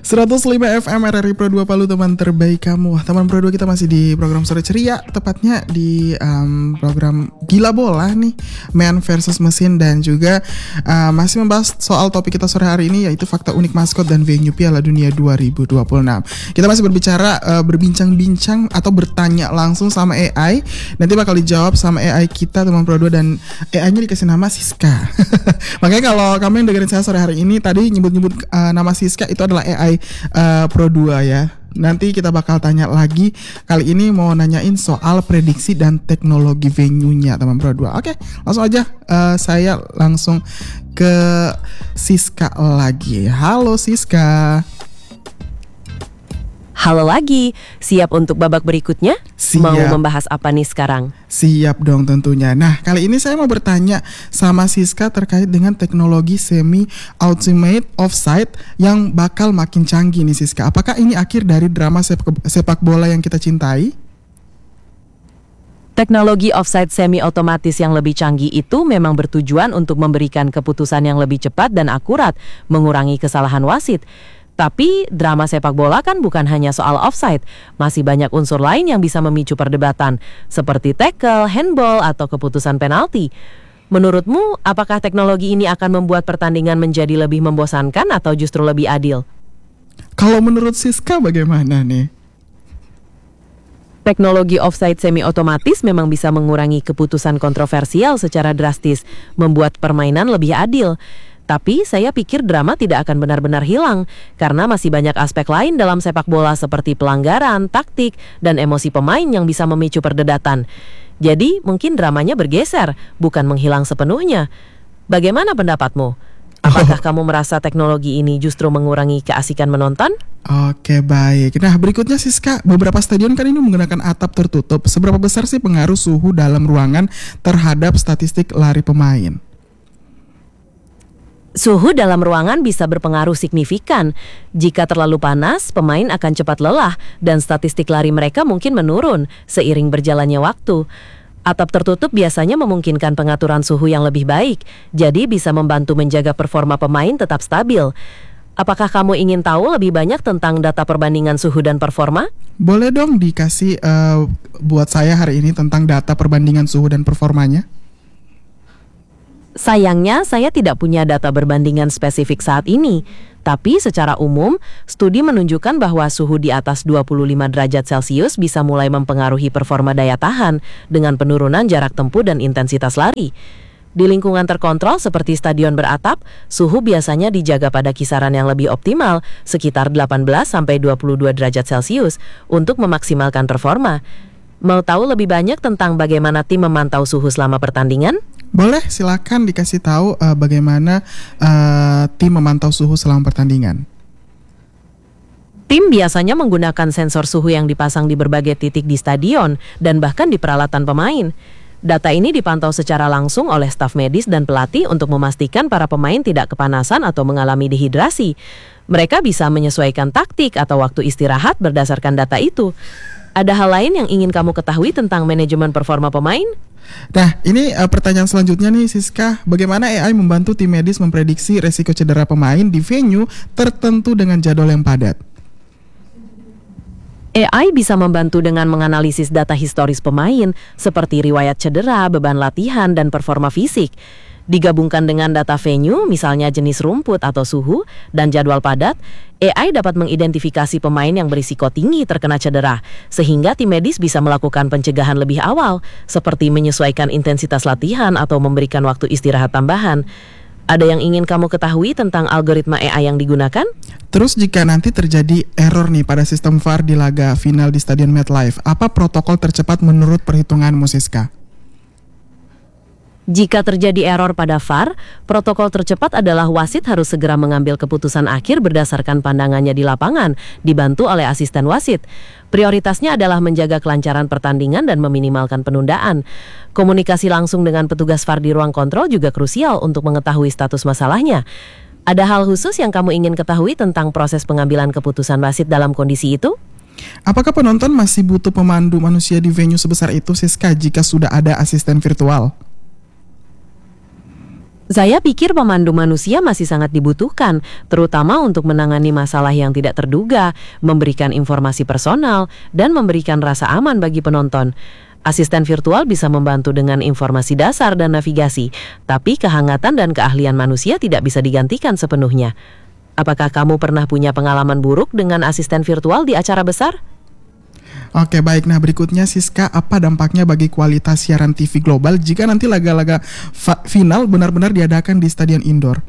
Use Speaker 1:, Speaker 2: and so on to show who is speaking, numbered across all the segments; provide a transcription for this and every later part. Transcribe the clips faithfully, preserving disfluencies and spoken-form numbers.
Speaker 1: seratus lima F M R R I Pro dua Palu, teman terbaik kamu. Teman Pro dua, kita masih di program Sore Ceria, tepatnya di um, program Gila Bola nih, Man versus Mesin, dan juga uh, masih membahas soal topik kita sore hari ini, yaitu fakta unik maskot dan venue Piala Dunia dua ribu dua puluh enam. Kita masih berbicara, uh, berbincang-bincang atau bertanya langsung sama A I. Nanti bakal dijawab sama A I kita, teman Pro dua, dan A I-nya dikasih nama Siska. Makanya kalau kamu yang dengerin saya sore hari ini tadi nyebut-nyebut uh, nama Siska, itu adalah A I uh, Pro dua ya. Nanti kita bakal tanya lagi. Kali ini mau nanyain soal prediksi dan teknologi venue-nya, teman Pro dua. Oke, langsung aja uh, saya langsung ke Siska lagi. Halo Siska.
Speaker 2: Halo lagi, siap untuk babak berikutnya?
Speaker 1: Siap.
Speaker 2: Mau membahas apa nih sekarang?
Speaker 1: Siap dong tentunya. Nah, kali ini saya mau bertanya sama Siska terkait dengan teknologi semi-automated offside yang bakal makin canggih nih Siska. Apakah ini akhir dari drama sepak, sepak bola yang kita cintai?
Speaker 2: Teknologi offside semi-otomatis yang lebih canggih itu memang bertujuan untuk memberikan keputusan yang lebih cepat dan akurat, mengurangi kesalahan wasit. Tapi drama sepak bola kan bukan hanya soal offside, masih banyak unsur lain yang bisa memicu perdebatan, seperti tackle, handball, atau keputusan penalti. Menurutmu, apakah teknologi ini akan membuat pertandingan menjadi lebih membosankan atau justru lebih adil?
Speaker 1: Kalau menurut Siska bagaimana nih?
Speaker 2: Teknologi offside semi-otomatis memang bisa mengurangi keputusan kontroversial secara drastis, membuat permainan lebih adil. Tapi saya pikir drama tidak akan benar-benar hilang, karena masih banyak aspek lain dalam sepak bola seperti pelanggaran, taktik, dan emosi pemain yang bisa memicu perdebatan. Jadi mungkin dramanya bergeser, bukan menghilang sepenuhnya. Bagaimana pendapatmu? Apakah oh. kamu merasa teknologi ini justru mengurangi keasikan menonton?
Speaker 1: Oke, baik. Nah, berikutnya Siska, beberapa stadion kan ini menggunakan atap tertutup. Seberapa besar sih pengaruh suhu dalam ruangan terhadap statistik lari pemain?
Speaker 2: Suhu dalam ruangan bisa berpengaruh signifikan. Jika terlalu panas, pemain akan cepat lelah dan statistik lari mereka mungkin menurun seiring berjalannya waktu. Atap tertutup biasanya memungkinkan pengaturan suhu yang lebih baik, jadi bisa membantu menjaga performa pemain tetap stabil. Apakah kamu ingin tahu lebih banyak tentang data perbandingan suhu dan performa?
Speaker 1: Boleh dong dikasih uh, buat saya hari ini tentang data perbandingan suhu dan performanya?
Speaker 2: Sayangnya, saya tidak punya data berbandingan spesifik saat ini. Tapi secara umum, studi menunjukkan bahwa suhu di atas dua puluh lima derajat Celcius bisa mulai mempengaruhi performa daya tahan dengan penurunan jarak tempuh dan intensitas lari. Di lingkungan terkontrol seperti stadion beratap, suhu biasanya dijaga pada kisaran yang lebih optimal, sekitar delapan belas sampai dua puluh dua derajat Celcius, untuk memaksimalkan performa. Mau tahu lebih banyak tentang bagaimana tim memantau suhu selama pertandingan?
Speaker 1: Boleh, silakan dikasih tahu uh, bagaimana uh, tim memantau suhu selama pertandingan.
Speaker 2: Tim biasanya menggunakan sensor suhu yang dipasang di berbagai titik di stadion dan bahkan di peralatan pemain. Data ini dipantau secara langsung oleh staf medis dan pelatih untuk memastikan para pemain tidak kepanasan atau mengalami dehidrasi. Mereka bisa menyesuaikan taktik atau waktu istirahat berdasarkan data itu. Ada hal lain yang ingin kamu ketahui tentang manajemen performa pemain?
Speaker 1: Nah, ini uh, pertanyaan selanjutnya nih Siska. Bagaimana A I membantu tim medis memprediksi resiko cedera pemain di venue tertentu dengan jadwal yang padat?
Speaker 2: A I bisa membantu dengan menganalisis data historis pemain seperti riwayat cedera, beban latihan, dan performa fisik. Digabungkan dengan data venue, misalnya jenis rumput atau suhu, dan jadwal padat, A I dapat mengidentifikasi pemain yang berisiko tinggi terkena cedera, sehingga tim medis bisa melakukan pencegahan lebih awal, seperti menyesuaikan intensitas latihan atau memberikan waktu istirahat tambahan. Ada yang ingin kamu ketahui tentang algoritma A I yang digunakan?
Speaker 1: Terus jika nanti terjadi error nih pada sistem V A R di laga final di Stadion MetLife, apa protokol tercepat menurut perhitunganmu Siska?
Speaker 2: Jika terjadi error pada V A R, protokol tercepat adalah wasit harus segera mengambil keputusan akhir berdasarkan pandangannya di lapangan, dibantu oleh asisten wasit. Prioritasnya adalah menjaga kelancaran pertandingan dan meminimalkan penundaan. Komunikasi langsung dengan petugas V A R di ruang kontrol juga krusial untuk mengetahui status masalahnya. Ada hal khusus yang kamu ingin ketahui tentang proses pengambilan keputusan wasit dalam kondisi itu?
Speaker 1: Apakah penonton masih butuh pemandu manusia di venue sebesar itu Siska jika sudah ada asisten virtual?
Speaker 2: Saya pikir pemandu manusia masih sangat dibutuhkan, terutama untuk menangani masalah yang tidak terduga, memberikan informasi personal, dan memberikan rasa aman bagi penonton. Asisten virtual bisa membantu dengan informasi dasar dan navigasi, tapi kehangatan dan keahlian manusia tidak bisa digantikan sepenuhnya. Apakah kamu pernah punya pengalaman buruk dengan asisten virtual di acara besar?
Speaker 1: Oke baik, nah berikutnya Siska, apa dampaknya bagi kualitas siaran T V global jika nanti laga-laga fa- final benar-benar diadakan di stadion indoor?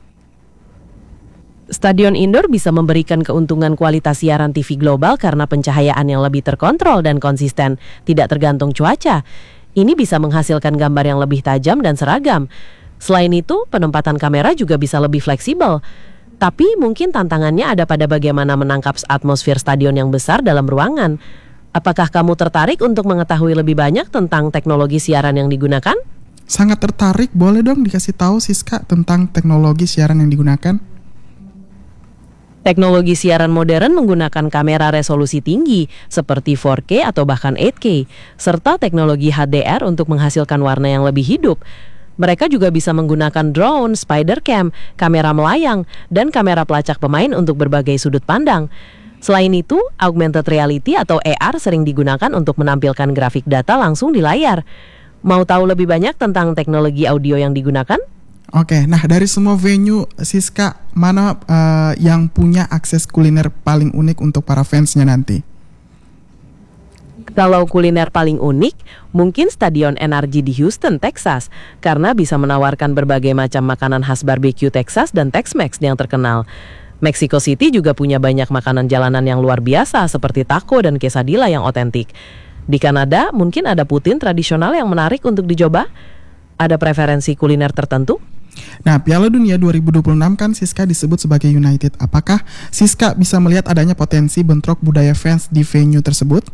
Speaker 2: Stadion indoor bisa memberikan keuntungan kualitas siaran T V global karena pencahayaan yang lebih terkontrol dan konsisten, tidak tergantung cuaca. Ini bisa menghasilkan gambar yang lebih tajam dan seragam. Selain itu, penempatan kamera juga bisa lebih fleksibel. Tapi mungkin tantangannya ada pada bagaimana menangkap atmosfer stadion yang besar dalam ruangan. Apakah kamu tertarik untuk mengetahui lebih banyak tentang teknologi siaran yang digunakan?
Speaker 1: Sangat tertarik, boleh dong dikasih tahu Siska tentang teknologi siaran yang digunakan?
Speaker 2: Teknologi siaran modern menggunakan kamera resolusi tinggi seperti four K atau bahkan eight K, serta teknologi H D R untuk menghasilkan warna yang lebih hidup. Mereka juga bisa menggunakan drone, spider cam, kamera melayang, dan kamera pelacak pemain untuk berbagai sudut pandang. Selain itu, augmented reality atau A R sering digunakan untuk menampilkan grafik data langsung di layar. Mau tahu lebih banyak tentang teknologi audio yang digunakan?
Speaker 1: Oke, nah dari semua venue Siska, mana uh, yang punya akses kuliner paling unik untuk para fansnya nanti?
Speaker 2: Kalau kuliner paling unik, mungkin Stadion N R G di Houston, Texas, karena bisa menawarkan berbagai macam makanan khas barbecue Texas dan Tex-Mex yang terkenal. Mexico City juga punya banyak makanan jalanan yang luar biasa seperti taco dan quesadilla yang otentik. Di Kanada, mungkin ada poutine tradisional yang menarik untuk dicoba. Ada preferensi kuliner tertentu?
Speaker 1: Nah, Piala Dunia dua ribu dua puluh enam kan Siska disebut sebagai United. Apakah Siska bisa melihat adanya potensi bentrok budaya fans di venue tersebut?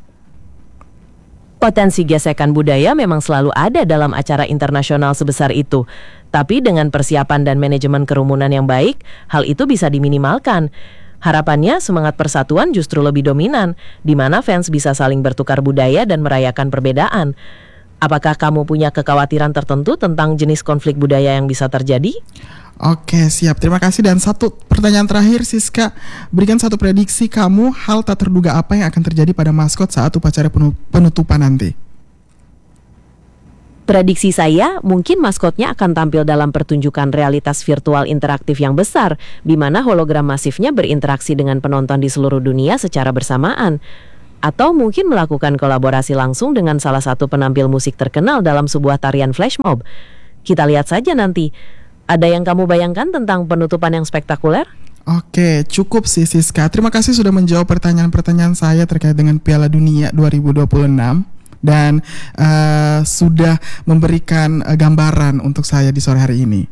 Speaker 2: Potensi gesekan budaya memang selalu ada dalam acara internasional sebesar itu. Tapi dengan persiapan dan manajemen kerumunan yang baik, hal itu bisa diminimalkan. Harapannya semangat persatuan justru lebih dominan, di mana fans bisa saling bertukar budaya dan merayakan perbedaan. Apakah kamu punya kekhawatiran tertentu tentang jenis konflik budaya yang bisa terjadi?
Speaker 1: Oke, siap. Terima kasih. Dan satu pertanyaan terakhir, Siska. Berikan satu prediksi kamu, hal tak terduga apa yang akan terjadi pada maskot saat upacara penutupan nanti?
Speaker 2: Prediksi saya, mungkin maskotnya akan tampil dalam pertunjukan realitas virtual interaktif yang besar, di mana hologram masifnya berinteraksi dengan penonton di seluruh dunia secara bersamaan. Atau mungkin melakukan kolaborasi langsung dengan salah satu penampil musik terkenal dalam sebuah tarian flash mob. Kita lihat saja nanti. Ada yang kamu bayangkan tentang penutupan yang spektakuler?
Speaker 1: Oke, cukup sih Siska. Terima kasih sudah menjawab pertanyaan-pertanyaan saya terkait dengan Piala Dunia dua ribu dua puluh enam. Dan uh, sudah memberikan uh, gambaran untuk saya di sore hari ini.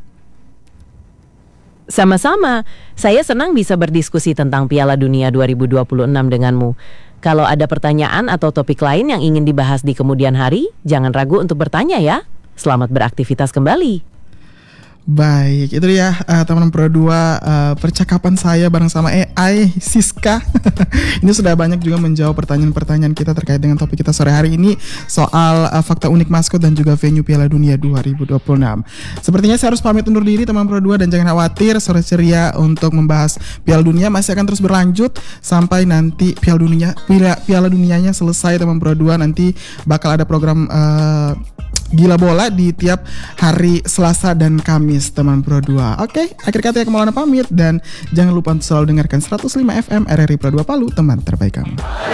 Speaker 2: Sama-sama, saya senang bisa berdiskusi tentang Piala Dunia dua ribu dua puluh enam denganmu. Kalau ada pertanyaan atau topik lain yang ingin dibahas di kemudian hari, jangan ragu untuk bertanya ya. Selamat beraktivitas kembali.
Speaker 1: Baik, itu dia uh, teman Pro dua uh, percakapan saya bareng sama A I Siska. Ini sudah banyak juga menjawab pertanyaan-pertanyaan kita terkait dengan topik kita sore hari ini soal uh, fakta unik maskot dan juga venue Piala Dunia dua ribu dua puluh enam. Sepertinya saya harus pamit undur diri teman Pro dua dan jangan khawatir, sore ceria untuk membahas Piala Dunia masih akan terus berlanjut sampai nanti Piala Dunia Piala, Piala Dunianya selesai teman Pro dua. Nanti bakal ada program uh, Gila Bola di tiap hari Selasa dan Kamis teman Pro dua. Oke, akhir kata ya Maulana pamit dan jangan lupa untuk selalu dengarkan seratus lima F M R R I Pro dua Palu, teman terbaik kamu.